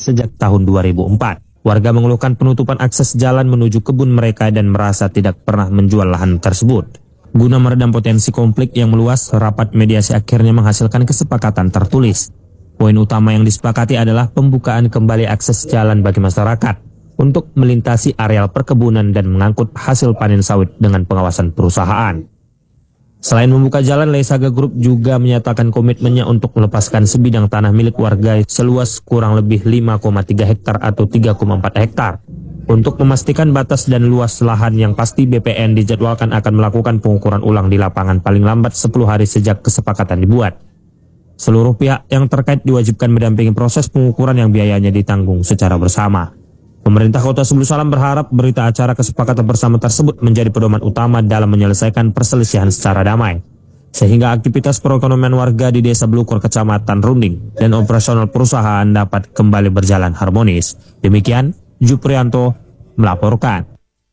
sejak tahun 2004. Warga mengeluhkan penutupan akses jalan menuju kebun mereka dan merasa tidak pernah menjual lahan tersebut. Guna meredam potensi konflik yang meluas, rapat mediasi akhirnya menghasilkan kesepakatan tertulis. Poin utama yang disepakati adalah pembukaan kembali akses jalan bagi masyarakat untuk melintasi areal perkebunan dan mengangkut hasil panen sawit dengan pengawasan perusahaan. Selain membuka jalan, Leisaga Group juga menyatakan komitmennya untuk melepaskan sebidang tanah milik warga seluas kurang lebih 5,3 hektar atau 3,4 hektar. Untuk memastikan batas dan luas lahan yang pasti, BPN dijadwalkan akan melakukan pengukuran ulang di lapangan paling lambat 10 hari sejak kesepakatan dibuat. Seluruh pihak yang terkait diwajibkan mendampingi proses pengukuran yang biayanya ditanggung secara bersama. Pemerintah Kota Sebulu Salam berharap berita acara kesepakatan bersama tersebut menjadi pedoman utama dalam menyelesaikan perselisihan secara damai, sehingga aktivitas perekonomian warga di Desa Belukur, Kecamatan Runding, dan operasional perusahaan dapat kembali berjalan harmonis. Demikian, Juprianto melaporkan.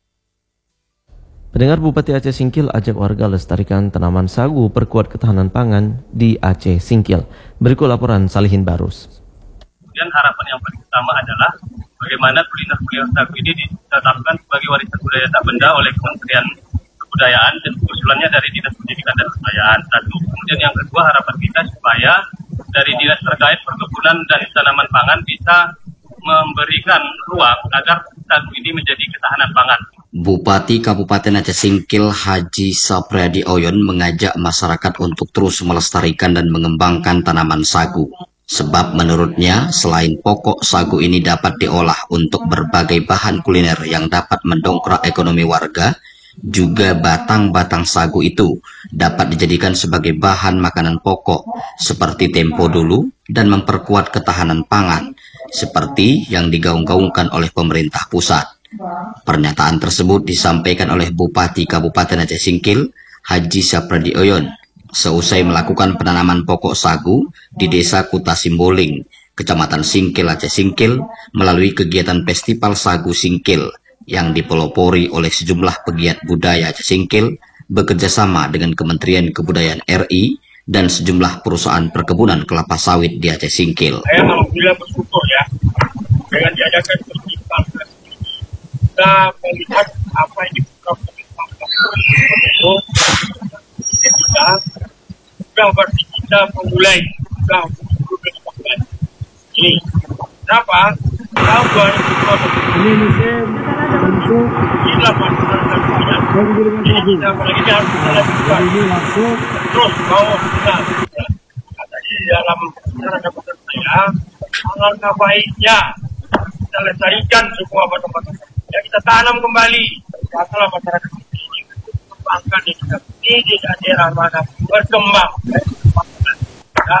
Pendengar, Bupati Aceh Singkil ajak warga lestarikan tanaman sagu perkuat ketahanan pangan di Aceh Singkil. Berikut laporan Salihin Barus. Kemudian harapan yang paling utama adalah bagaimana kuliner sagu ini ditetapkan sebagai warisan budaya tak benda oleh Kementerian Kebudayaan dan usulannya dari Dinas Pendidikan dan Kebudayaan. Satu. Kemudian yang kedua, harapan kita supaya dari dinas terkait perkebunan dan tanaman pangan bisa memberikan ruang agar sagu ini menjadi ketahanan pangan. Bupati Kabupaten Aceh Singkil Haji Sapriyadi Oyon mengajak masyarakat untuk terus melestarikan dan mengembangkan tanaman sagu. Sebab menurutnya, selain pokok sagu ini dapat diolah untuk berbagai bahan kuliner yang dapat mendongkrak ekonomi warga, juga batang-batang sagu itu dapat dijadikan sebagai bahan makanan pokok seperti tempo dulu dan memperkuat ketahanan pangan, seperti yang digaung-gaungkan oleh pemerintah pusat. Pernyataan tersebut disampaikan oleh Bupati Kabupaten Aceh Singkil Haji Sapriyadi Oyon seusai melakukan penanaman pokok sagu di Desa Kuta Simboling, Kecamatan Singkil, Aceh Singkil, melalui kegiatan Festival Sagu Singkil yang dipelopori oleh sejumlah pegiat budaya Aceh Singkil bekerjasama dengan Kementerian Kebudayaan RI dan sejumlah perusahaan perkebunan kelapa sawit di Aceh Singkil. Saya alhamdulillah bersyukur ya, dengan diadakan festival kita melihat apa yang dibuka pemerintah itu sudah berarti kita memulai sudah ini. Kenapa? Tahun 2020 ini musim untuk inilah masyarakat kita. Kita apalagi harus dilakukan terus bawa kita. Tadi di dalam masyarakat saya, alangkah baiknya kita lestarikan semua batu-batu. Ya, kita tanam kembali masalah masyarakat ini. Kembangkan di kita di daerah mana berkembang ya,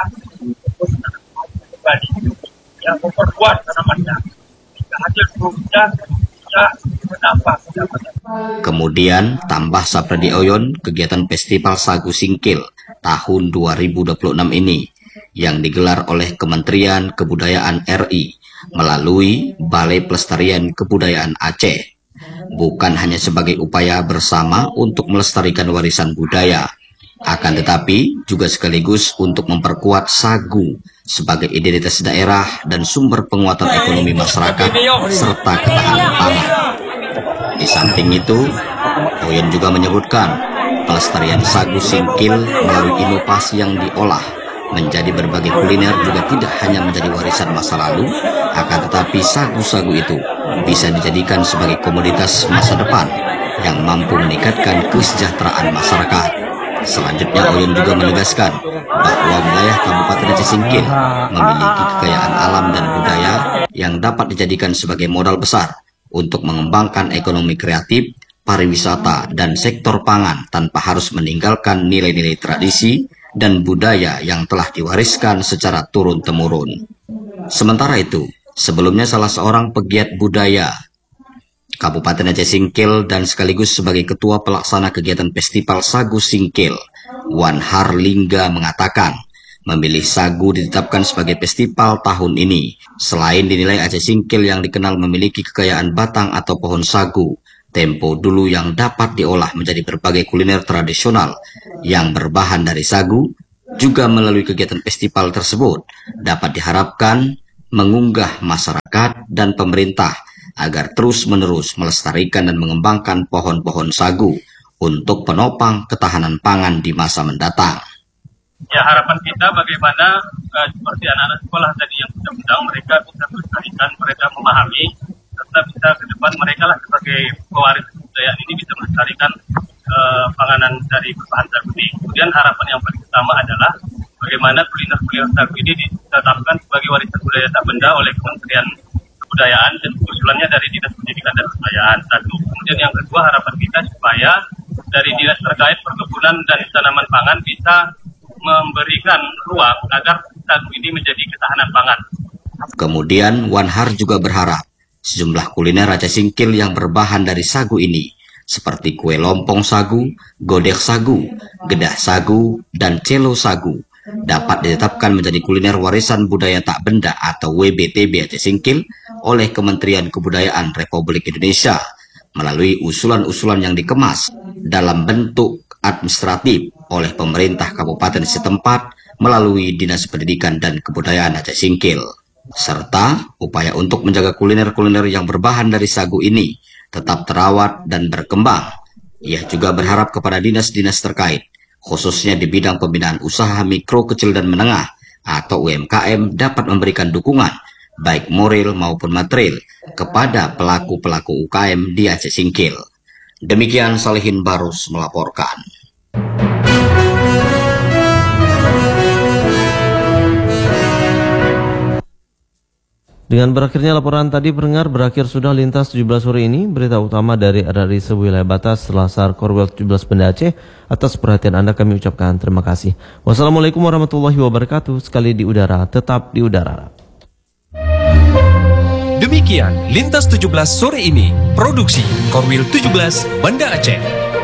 kembali yang memperkuat tanamannya jika hasil produknya bisa menambah pendapatan. Kemudian tambah Sapriyadi Oyon, kegiatan Festival Sagu Singkil tahun 2026 ini yang digelar oleh Kementerian Kebudayaan RI melalui Balai Pelestarian Kebudayaan Aceh bukan hanya sebagai upaya bersama untuk melestarikan warisan budaya, akan tetapi juga sekaligus untuk memperkuat sagu sebagai identitas daerah dan sumber penguatan ekonomi masyarakat serta ketahanan pangan. Di samping itu, Oyen juga menyebutkan pelestarian sagu Singkil melalui inovasi yang diolah menjadi berbagai kuliner juga tidak hanya menjadi warisan masa lalu, akan tetapi sagu-sagu itu bisa dijadikan sebagai komoditas masa depan yang mampu meningkatkan kesejahteraan masyarakat. Selanjutnya, Oyen juga menegaskan bahwa wilayah Kabupaten Aceh Singkil memiliki kekayaan alam dan budaya yang dapat dijadikan sebagai modal besar untuk mengembangkan ekonomi kreatif, pariwisata, dan sektor pangan tanpa harus meninggalkan nilai-nilai tradisi dan budaya yang telah diwariskan secara turun-temurun. Sementara itu, sebelumnya salah seorang pegiat budaya Kabupaten Aceh Singkil dan sekaligus sebagai ketua pelaksana kegiatan Festival Sagu Singkil, Wan Harlingga mengatakan, memilih sagu ditetapkan sebagai festival tahun ini. Selain dinilai Aceh Singkil yang dikenal memiliki kekayaan batang atau pohon sagu, tempo dulu yang dapat diolah menjadi berbagai kuliner tradisional yang berbahan dari sagu, juga melalui kegiatan festival tersebut dapat diharapkan mengunggah masyarakat masyarakat dan pemerintah agar terus-menerus melestarikan dan mengembangkan pohon-pohon sagu untuk penopang ketahanan pangan di masa mendatang. Ya, harapan kita bagaimana seperti anak-anak sekolah tadi yang kita undang, mereka bisa melestarikan, mereka memahami, serta bisa ke depan mereka lah sebagai pewaris kebudayaan ini bisa melestarikan panganan dari berbahan sagu ini. Kemudian harapan yang paling utama adalah bagaimana kuliner-kuliner sagu ini ditetapkan sebagai warisan budaya tak benda oleh Kementerian Kebudayaan dan usulannya dari Dinas Pendidikan dan Kebudayaan. Satu. Kemudian yang kedua, harapan kita supaya dari dinas terkait perkebunan dan tanaman pangan bisa memberikan ruang agar sagu ini menjadi ketahanan pangan. Kemudian Wanhar juga berharap sejumlah kuliner Aceh Singkil yang berbahan dari sagu ini seperti kue lompong sagu, godek sagu, gedah sagu, dan celo sagu dapat ditetapkan menjadi kuliner warisan budaya tak benda atau WBTB Aceh Singkil oleh Kementerian Kebudayaan Republik Indonesia melalui usulan-usulan yang dikemas dalam bentuk administratif oleh pemerintah kabupaten setempat melalui Dinas Pendidikan dan Kebudayaan Aceh Singkil, serta upaya untuk menjaga kuliner-kuliner yang berbahan dari sagu ini tetap terawat dan berkembang. Ia juga berharap kepada dinas-dinas terkait, khususnya di bidang pembinaan usaha mikro, kecil, dan menengah atau UMKM dapat memberikan dukungan, baik moral maupun material, kepada pelaku-pelaku UKM di Aceh Singkil. Demikian Salihin Barus melaporkan. Dengan berakhirnya laporan tadi pendengar, berakhir sudah Lintas 17 sore ini. Berita utama dari RRI sewilayah batas Selasar Korwil 17 Banda Aceh. Atas perhatian Anda kami ucapkan terima kasih. Wassalamualaikum warahmatullahi wabarakatuh. Sekali di udara, tetap di udara. Demikian Lintas 17 sore ini. Produksi Korwil 17 Banda Aceh.